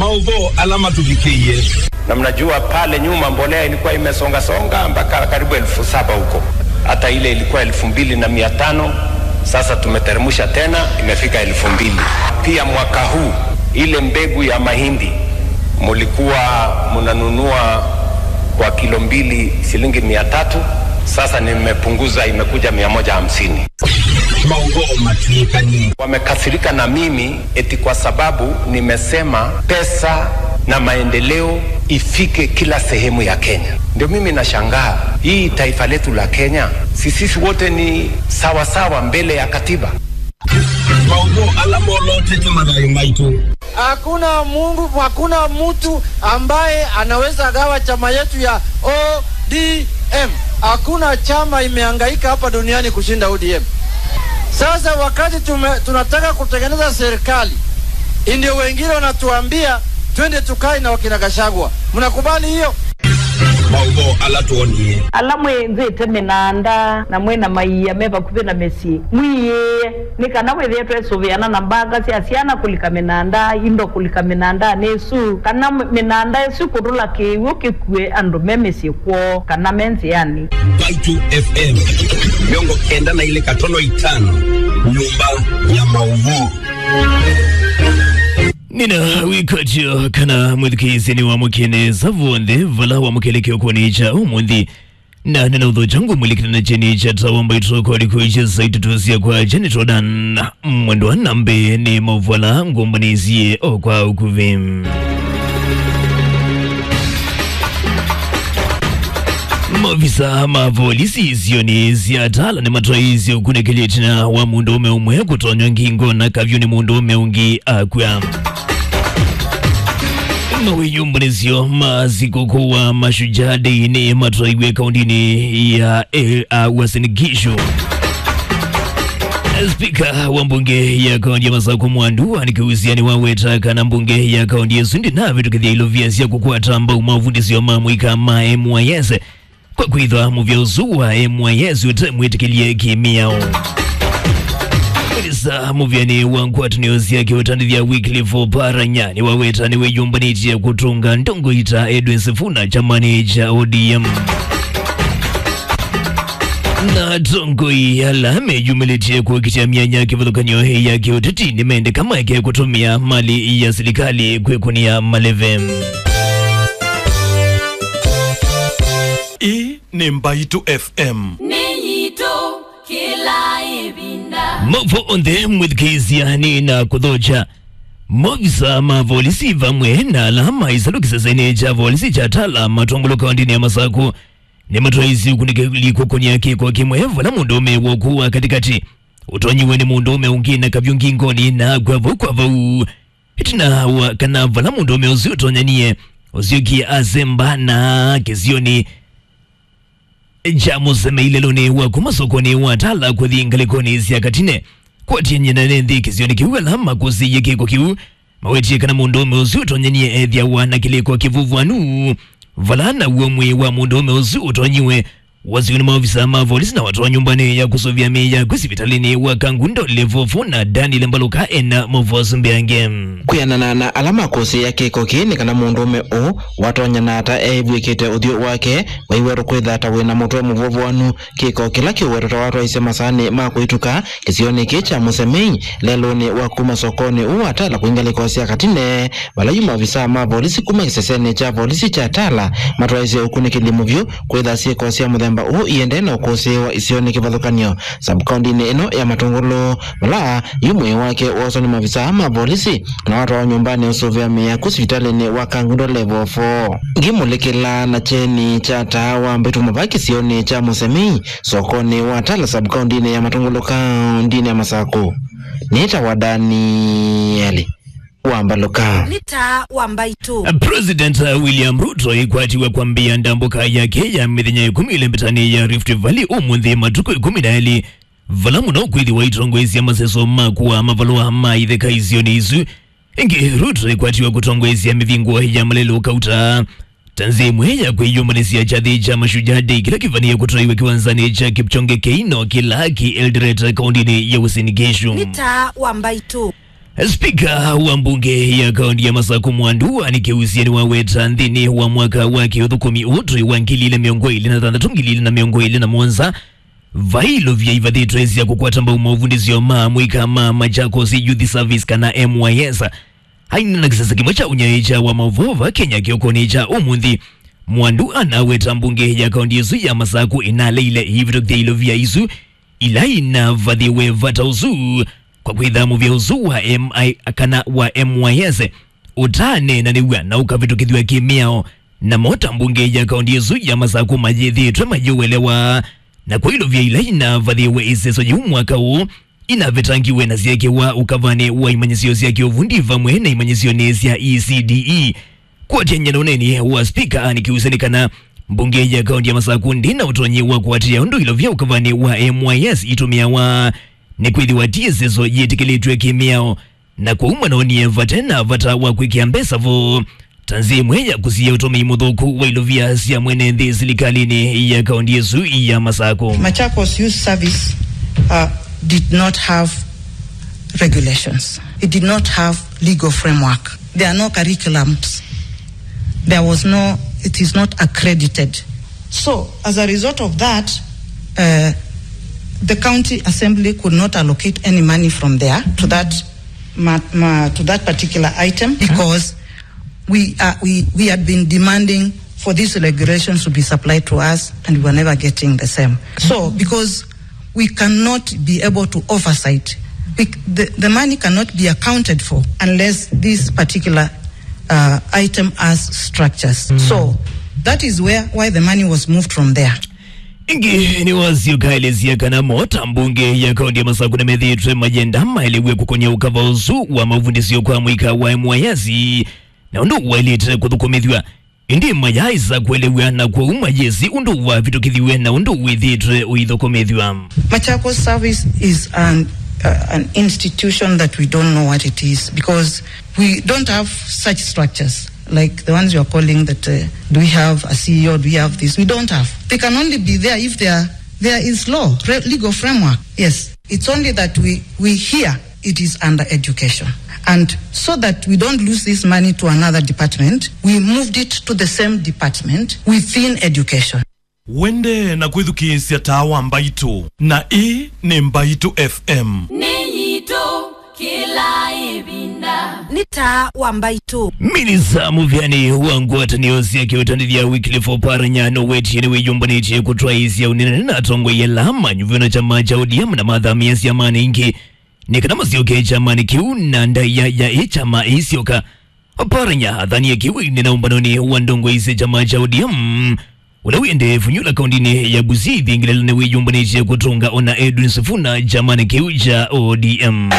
Mauvo alama tuvikie. Na mnajua pale nyuma mbolea ilikuwa imesonga mpaka karibu 7,000 huko. Hata ile ilikuwa 2,500, sasa tumeteremsha tena imefika 2,000. Pia mwaka huu ile mbegu ya mahindi mulikuwa mnanunua kwa kilo 2 shilingi 300, sasa nimepunguza imekuja 150. Wamekasirika na mimi eti kwa sababu nimesema pesa na maendeleo ifike kila sehemu ya Kenya. Ndio mimi nashangaa, hii taifa letu la Kenya sisi wote ni sawa sawa mbele ya katiba. Hakuna mtu ambaye anaweza gawa chama yetu ya ODM. Hakuna chama imehangaika hapa duniani kushinda ODM. Sasa wakati tunataka kutengeneza serikali, ndio wengine wanatuambia twende tukae na wakina Gachagua. Mnakubali hiyo? Mauvo alatuonie. Alamwe nzete menanda na mwena maiya meva kupena mesi. Mwiye nikana wethetu esoveana na mbaga siasiana kulika menanda, indo kulika menanda nesu. Kana menanda esu kurula kewo kekwe ando memesi kwa kana menzi yani. Baitu FM. Miongo kenda na ile 5.5. Nyumba ya Mauvo. Nina wikacho kana mwithikizi ni wa mukene zavonde vala wa mukelekeo konicha umundi na nina udho jangu mwilikina na jenicha tawamba itoko alikuiche zaidi tusia kwa jenitodan mwendo wa nambe ni mawala ngombanizie o kwa ukuvim. Mavisa mavolisi zioni ziatala ni matraizi ukunekele tina wa mundu ume umwe kutonyo ngingo na kavyuni mundu ume ungi akwa. Mawiyumbrizio mazikukuwa mashujadi ni matraiwe kaundini ya Uasin Gishu. Spika wa mbunge ya kaundi ya Masako Mwandu anikihusiani waweta kana mbunge ya kaundi ya Sundi na vitu kithia ilo viasi ya kukuata mbao mavundisio mamwika MYS kwa kuidha muvya uzuwa MYS utamwitikilie kimiao. Sa muvyani wangu atuniyozi ya kiotandithia Wycliffe Oparanya waweta ni weyumbanitia kutunga ndongo ita Edwin Sifuna chamani cha ODM. Na tongo yala mejumilitia kukitia mianya kivudukanyo ya kiotiti ni mende kama yake kutumia mali ya serikali kwekunia maleve. Ni Mbaitu FM. Niyito kila ibinda. Mavo onde mwithikiziani na kuthocha. Mavisa mavolisi vamwe na alama isalukisa sene cha volisi cha tala matongolo kaundini ya Masako. Ni matraizi ukunikliko koni yake kwa kimwevu la mundume wakuwa katikati. Utonyiwe ni mundume ungina kavyungi ngoni na kwa vavu. Itina wakana vala mundume uzi utonyanie. Uziuki azemba na kezioni. Jamu seme ileloni wa kumasokoni wa tala kwa dhingalikoni siakatine. Kwa tienye na nendi kezioni kiuwe lama kuzi yeke kwa kiu. Mawetie kana mundume uzi utonyanie edhia wana kile kwa kivuvu anu. Valana uomwe wa mundume uzi utonyiwe. Waziuni maofisa mavolisi na watu wa nyumbani ya kusovia meya kusivitalini wa Kangundo levofu na Dani Lembaluka ena mvosu mbiangem. Kuyanana na alama kose ya keko kini kana mundume o watu wanyanata wikete udio wake waiweru kwethata wena mutuwa mvovu wanu keko kila kiweru watu wa ise masani makuituka kisioni kicha musemei leloni wakuma sokoni uwatala kuingali kosia katine wala yuma visa mavolisi kuma kisesene cha volisi cha tala matuwa ise ukuni kilimuvyo kwetha siye kosia mudhemba iende na ukosewa isioni kivathukanio subcounty ino ya Matongolo wala yumwe wake waso ni mavisa mavolisi na watu wa nyumbani usovea meya kusivitali wa Kangundo level 4 ngimulekela na cheni cha tawa mbetu mabaki sioni cha musemei sokoni watala subcounty ya Matongolo kaunti ya Masako nita wadani yali Wambaloka Nita Wambaitu. President William Ruto ikwatiwa kwambia ndambuka yake ya mithinya 10 ile mbitani ya Rift Valley umuthi matuko 12 valamu na ukwithi wa itongwezi ya maseso makuwa mavalua maitheka izioni izu ingi Ruto ikwatiwa kutongwezi ya mithinguwa ya malelo kauta tanzimwe ya kwiyumanisia chathi cha mashujadi kila kivania kutoiwe kiwanzani cha Kipchonge Keino kila ki Eldoret kaundini ya Uasin Gishu. Nita Wambaitu. Spika wa mbunge ya kaunti ya Masaku Mwandu anikiusiani wa weta nthini wa mwaka wake uthukumi utri wa ngilile miongo ili na thanthatu ngilile na miongo ili na mwonza vailo vya ivathitwezi ya kukwata mbau mauvundizio mwika Machakos Youth Service kana MYS haina na kisasa kimwe cha unyaicha wa mavova Kenya kiokoni cha umundi. Mwandu anaweta mbunge ya kaunti yesu ya Masaku inale ile hivyo vya vya isu ila ina vadhiwe vatauzu kwa kuidhamu vya uzu wa MYS utane na niwa na ukavitu kithiwa kimiao na mota mbunge ya kaunti yesu ya Masaku majithi majiwelewa na kwa hilo vya ila ina vadhiwe iseso yu mwaka huu ina vitangiwe na ziyake wa ukavane wa imanyisio ziyake uvundiva mwe na imanyisio nezia ECDE kwa tenya na uneni wa spika anikiusenikana mbunge ya kaunti ya Masaku ndina utonyi wa kuatia undu ilo vya ukavane wa MYS itumia wa ni kuidhiwa tieseso yetikilitwe kimiao na kwa umanaoni vatena vata wa kuikia mbesa vo tanzi mweya kusiya utomi mudhuku wa ilo vya siya mwene ndi silikalini ya kaunti yesu ya Masaku. Machakos Youth Service did not have regulations. It did not have legal framework. There are no curriculums. It is not accredited. So, as a result of that, the county assembly could not allocate any money from there to that particular item because we had been demanding for these regulations to be supplied to us and we were never getting the same. So, because we cannot be able to oversight, the money cannot be accounted for unless this particular item has structures. So, that is why the money was moved from there. Ingi ni wazio kaelezia kana mota mbunge ya kaunti ya Masaku na medhitre majenda maelewe kukonya ukava uzu wa mavundisio kwa mwika wa MYS na undu wailite kuthukumithwa indi mayaisa kuelewa na kwa umajezi undu wa vitu kithiwe na undu withitre uithukumithwa. Machakos Service is an institution that we don't know what it is because we don't have such structures like the ones you are calling that do we have a CEO, do we have this? We don't have. They can only be there if there is law, legal framework. Yes, it's only that we hear it is under education. And so that we don't lose this money to another department, we moved it to the same department within education. Wende na kwithukisia tawa Mbaitu na ni Mbaitu FM. Niyito kila ibinda nita wa Mbaitu Minisa muvyani wangu ataniosi ya kiutanidhia Wycliffe Oparanya no weti yene weyumbanitie kutwaisi ya unene na tongo yelama nyuvyo chama cha ODM na madhamiasi ya mani inki nikana masioke chama ni kiu na ndaya ya chama isioka. Oparanya adhani ya kiu nina umbanoni wandongo isi chama cha ODM unawende funyula kaundini ya Buzithi ingilelene weyumbanitie kutunga ona Edwin Sifuna jamani kiu cha ODM.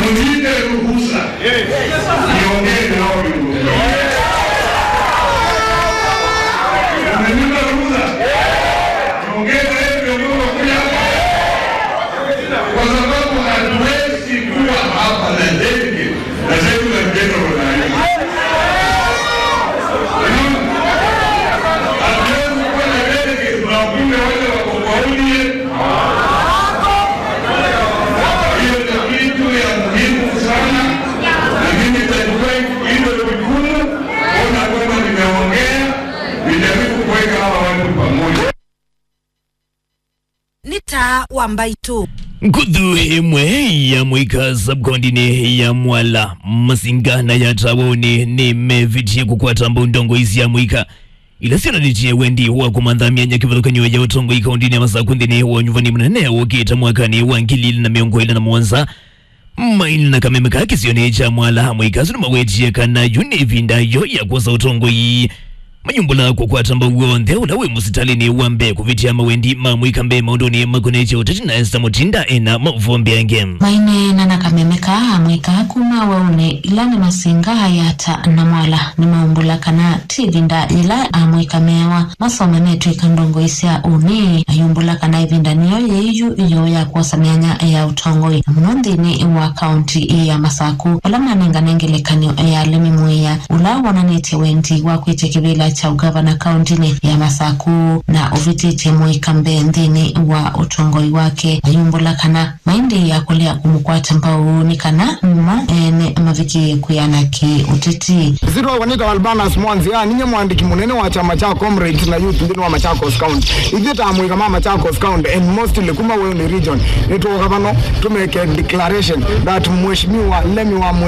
nita wa Mbaitu Ngudhu imwe ya mwika subkondine ya Mwala Masingana ya Tawoni ni mevitie kukwata mbundongo isi ya mwika ila siya naditie wendi wa kumandhamia nyakivalukanyo ya utongo ikaundini ya Masakundini wa nyuvani mnene wakita mwakani wa ngilili na miongo ila na mwanza maini na kamemeka kisione cha Mwala mwika zunuma wetie kana yuni vinda yo ya kwasa utongo yi Mayumbula kukwata mbawonde ulawe musitalini wambe kuvitia mawendi mamwika mbe maundoni makoneche utatina esta mutinda ena mavombe yange. Maine nana kamemeka mwika kuna waune ilani masinga hayata na Mwala ni maumbula kana tivinda ila mwika mewa masoma netu ikandongo isia uni ayumbula kana ivinda niyo yeyu iyo ya kuwasa mianya ya utongoi mnondini wa kaunti ya Masaku wala manenga nengele kanyo ya limi muia ula wananete wendi wa kuite kibila cha ugavana kauntini ya Masaku na uvitite Mwikambe nthini wa utongoi wake ayumbula kana maindi ya kulea kumukwata mbao ni kana ene maviki kuyana ki utiti Zero wanita Albanas Mwanzi ninye mwandiki munene wa chama cha Comrades na youth ndini wa Machakos County igita amwika mama Machakos County and mostly kuma wewe ni region nito gavano tumeke declaration that mheshimiwa Lemi wa